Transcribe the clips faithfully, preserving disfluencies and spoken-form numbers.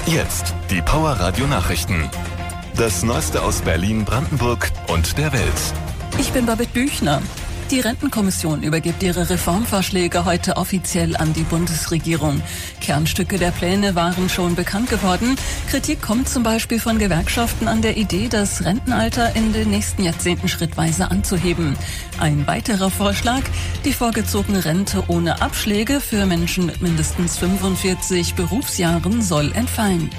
Jetzt die Power Radio Nachrichten. Das Neueste aus Berlin, Brandenburg und der Welt. Ich bin Babette Büchner. Die Rentenkommission übergibt ihre Reformvorschläge heute offiziell an die Bundesregierung. Kernstücke der Pläne waren schon bekannt geworden. Kritik kommt zum Beispiel von Gewerkschaften an der Idee, das Rentenalter in den nächsten Jahrzehnten schrittweise anzuheben. Ein weiterer Vorschlag: die vorgezogene Rente ohne Abschläge für Menschen mit mindestens fünfundvierzig Berufsjahren soll entfallen.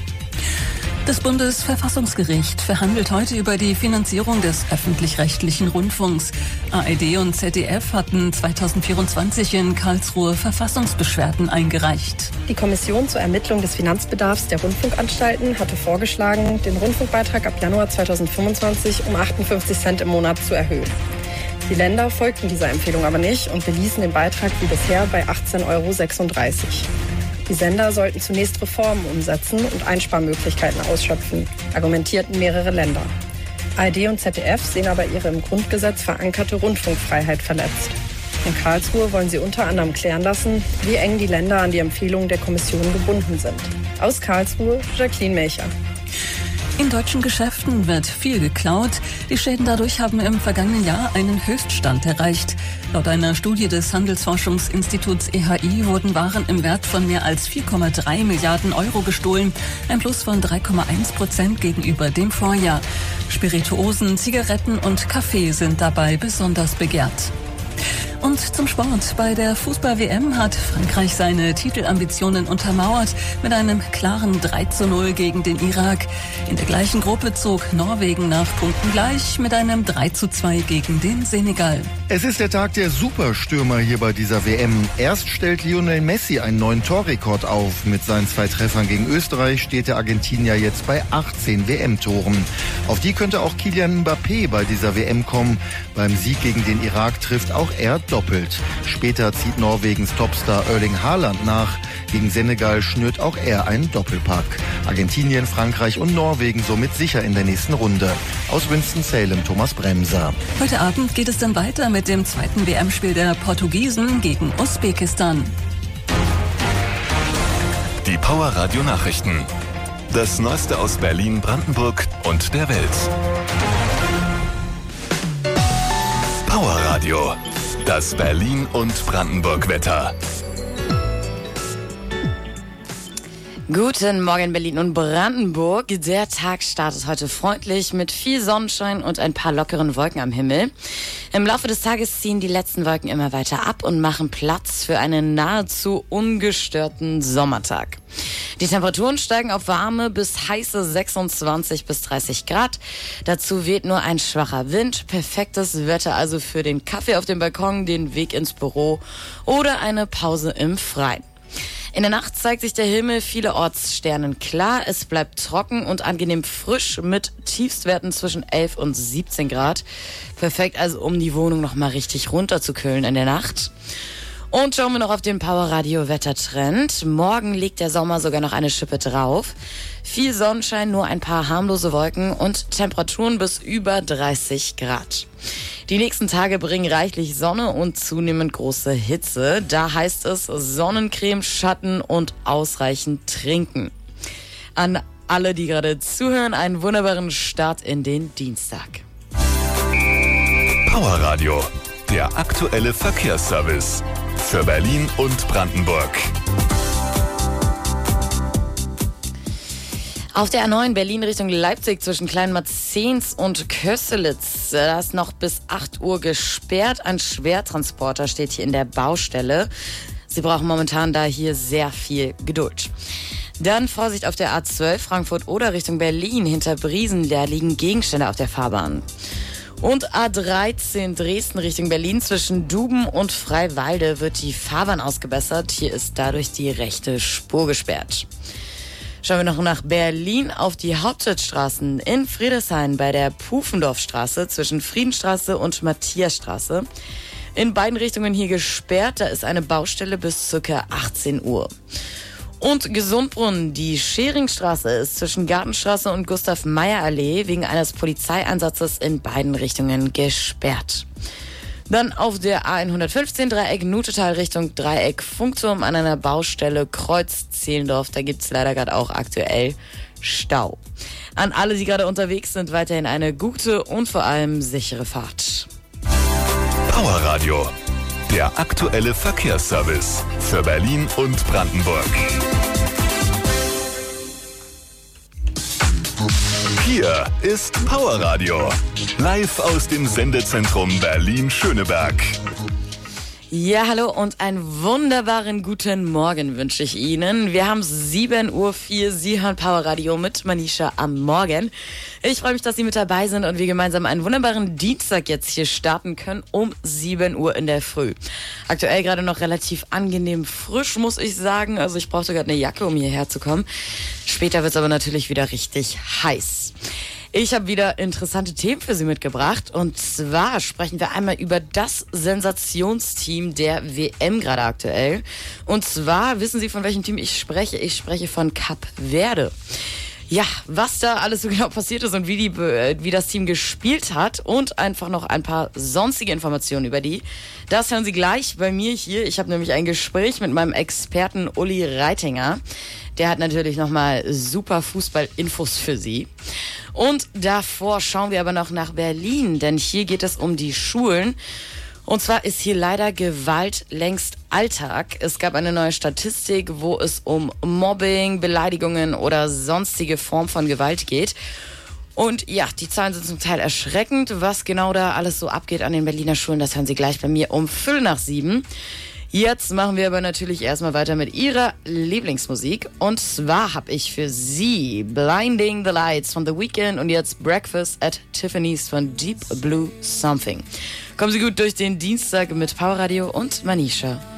Das Bundesverfassungsgericht verhandelt heute über die Finanzierung des öffentlich-rechtlichen Rundfunks. A R D und Z D F hatten zweitausendvierundzwanzig in Karlsruhe Verfassungsbeschwerden eingereicht. Die Kommission zur Ermittlung des Finanzbedarfs der Rundfunkanstalten hatte vorgeschlagen, den Rundfunkbeitrag ab Januar zweitausendfünfundzwanzig um achtundfünfzig Cent im Monat zu erhöhen. Die Länder folgten dieser Empfehlung aber nicht und beließen den Beitrag wie bisher bei achtzehn Euro sechsunddreißig. Die Sender sollten zunächst Reformen umsetzen und Einsparmöglichkeiten ausschöpfen, argumentierten mehrere Länder. A R D und Z D F sehen aber ihre im Grundgesetz verankerte Rundfunkfreiheit verletzt. In Karlsruhe wollen sie unter anderem klären lassen, wie eng die Länder an die Empfehlungen der Kommission gebunden sind. Aus Karlsruhe, Jacqueline Melcher. In deutschen Geschäften wird viel geklaut. Die Schäden dadurch haben im vergangenen Jahr einen Höchststand erreicht. Laut einer Studie des Handelsforschungsinstituts E H I wurden Waren im Wert von mehr als vier Komma drei Milliarden Euro gestohlen. Ein Plus von drei Komma eins Prozent gegenüber dem Vorjahr. Spirituosen, Zigaretten und Kaffee sind dabei besonders begehrt. Und zum Sport. Bei der Fußball-W M hat Frankreich seine Titelambitionen untermauert mit einem klaren drei zu null gegen den Irak. In der gleichen Gruppe zog Norwegen nach Punkten gleich mit einem drei zu zwei gegen den Senegal. Es ist der Tag der Superstürmer hier bei dieser W M. Erst stellt Lionel Messi einen neuen Torrekord auf. Mit seinen zwei Treffern gegen Österreich steht der Argentinier jetzt bei achtzehn W M-Toren. Auf die könnte auch Kylian Mbappé bei dieser W M kommen. Beim Sieg gegen den Irak trifft auch er doppelt. Später zieht Norwegens Topstar Erling Haaland nach. Gegen Senegal schnürt auch er einen Doppelpack. Argentinien, Frankreich und Norwegen somit sicher in der nächsten Runde. Aus Winston-Salem, Thomas Bremser. Heute Abend geht es dann weiter mit dem zweiten W M-Spiel der Portugiesen gegen Usbekistan. Die Power Radio Nachrichten. Das Neueste aus Berlin, Brandenburg und der Welt. Power Radio. Das Berlin- und Brandenburg-Wetter. Guten Morgen Berlin und Brandenburg. Der Tag startet heute freundlich mit viel Sonnenschein und ein paar lockeren Wolken am Himmel. Im Laufe des Tages ziehen die letzten Wolken immer weiter ab und machen Platz für einen nahezu ungestörten Sommertag. Die Temperaturen steigen auf warme bis heiße sechsundzwanzig bis dreißig Grad. Dazu weht nur ein schwacher Wind. Perfektes Wetter also für den Kaffee auf dem Balkon, den Weg ins Büro oder eine Pause im Freien. In der Nacht zeigt sich der Himmel vielerorts sternenklar. Es bleibt trocken und angenehm frisch mit Tiefstwerten zwischen elf und siebzehn Grad. Perfekt also, um die Wohnung noch mal richtig runterzukühlen in der Nacht. Und schauen wir noch auf den Power Radio Wettertrend. Morgen legt der Sommer sogar noch eine Schippe drauf. Viel Sonnenschein, nur ein paar harmlose Wolken und Temperaturen bis über dreißig Grad. Die nächsten Tage bringen reichlich Sonne und zunehmend große Hitze. Da heißt es Sonnencreme, Schatten und ausreichend trinken. An alle, die gerade zuhören, einen wunderbaren Start in den Dienstag. Power Radio. Der aktuelle Verkehrsservice. Für Berlin und Brandenburg. Auf der A neun Berlin Richtung Leipzig zwischen Kleinmarzens und Kösselitz, da ist noch bis acht Uhr gesperrt. Ein Schwertransporter steht hier in der Baustelle. Sie brauchen momentan da hier sehr viel Geduld. Dann Vorsicht auf der A zwölf Frankfurt-Oder Richtung Berlin hinter Briesen, da liegen Gegenstände auf der Fahrbahn. Und A dreizehn Dresden Richtung Berlin zwischen Duben und Freiwalde wird die Fahrbahn ausgebessert. Hier ist dadurch die rechte Spur gesperrt. Schauen wir noch nach Berlin auf die Hauptstadtstraßen in Friedrichshain bei der Pufendorfstraße zwischen Friedenstraße und Matthiasstraße. In beiden Richtungen hier gesperrt, da ist eine Baustelle bis ca. achtzehn Uhr. Und Gesundbrunnen, die Scheringstraße ist zwischen Gartenstraße und Gustav-Meyer-Allee wegen eines Polizeieinsatzes in beiden Richtungen gesperrt. Dann auf der A hundertfünfzehn Dreieck Nutetal Richtung Dreieck Funkturm an einer Baustelle Kreuz Zehlendorf. Da gibt's leider gerade auch aktuell Stau. An alle, die gerade unterwegs sind, weiterhin eine gute und vor allem sichere Fahrt. Power Radio, der aktuelle Verkehrsservice für Berlin und Brandenburg. Hier ist Power Radio, live aus dem Sendezentrum Berlin-Schöneberg. Ja, hallo und einen wunderbaren guten Morgen wünsche ich Ihnen. Wir haben sieben Uhr vier, Sie hören Power Radio mit Manisha am Morgen. Ich freue mich, dass Sie mit dabei sind und wir gemeinsam einen wunderbaren Dienstag jetzt hier starten können um sieben Uhr in der Früh. Aktuell gerade noch relativ angenehm frisch, muss ich sagen. Also ich brauchte gerade eine Jacke, um hierher zu kommen. Später wird es aber natürlich wieder richtig heiß. Ich habe wieder interessante Themen für Sie mitgebracht und zwar sprechen wir einmal über das Sensationsteam der W M gerade aktuell. Und zwar wissen Sie, von welchem Team ich spreche? Ich spreche von Kap Verde. Ja, was da alles so genau passiert ist und wie, die, wie das Team gespielt hat und einfach noch ein paar sonstige Informationen über die, das hören Sie gleich bei mir hier. Ich habe nämlich ein Gespräch mit meinem Experten Uli Reitinger. Der hat natürlich nochmal super Fußball-Infos für Sie. Und davor schauen wir aber noch nach Berlin, denn hier geht es um die Schulen. Und zwar ist hier leider Gewalt längst Alltag. Es gab eine neue Statistik, wo es um Mobbing, Beleidigungen oder sonstige Form von Gewalt geht. Und ja, die Zahlen sind zum Teil erschreckend. Was genau da alles so abgeht an den Berliner Schulen, das hören Sie gleich bei mir um Viertel nach sieben. Jetzt machen wir aber natürlich erstmal weiter mit Ihrer Lieblingsmusik. Und zwar habe ich für Sie Blinding the Lights von The Weeknd und jetzt Breakfast at Tiffany's von Deep Blue Something. Kommen Sie gut durch den Dienstag mit Power Radio und Manisha.